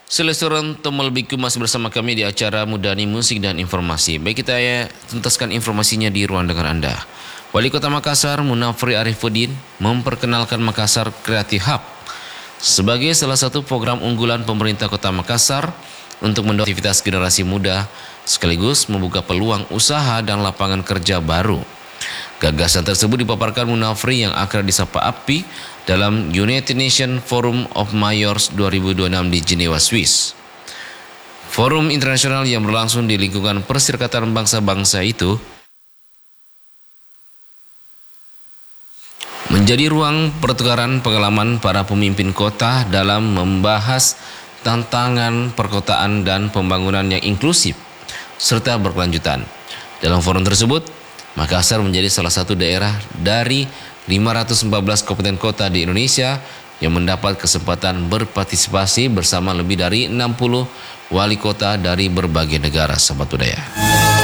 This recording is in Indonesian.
Seleseran Tomal Biku masih bersama kami di acara Mudani Musik dan Informasi. Baik, kita tuntaskan informasinya di ruang dengar Anda. Wali Kota Makassar Munafri Arifuddin memperkenalkan Makassar Creative Hub sebagai salah satu program unggulan pemerintah Kota Makassar untuk mendorong aktivitas generasi muda sekaligus membuka peluang usaha dan lapangan kerja baru. Gagasan tersebut dipaparkan Munafri yang akrab disapa API dalam United Nations Forum of Mayors 2026 di Jenewa, Swiss. Forum internasional yang berlangsung di lingkungan Perserikatan Bangsa-Bangsa itu menjadi ruang pertukaran pengalaman para pemimpin kota dalam membahas tantangan perkotaan dan pembangunan yang inklusif serta berkelanjutan. Dalam forum tersebut, Makassar menjadi salah satu daerah dari 514 kabupaten kota di Indonesia yang mendapat kesempatan berpartisipasi bersama lebih dari 60 wali kota dari berbagai negara, sahabat budaya.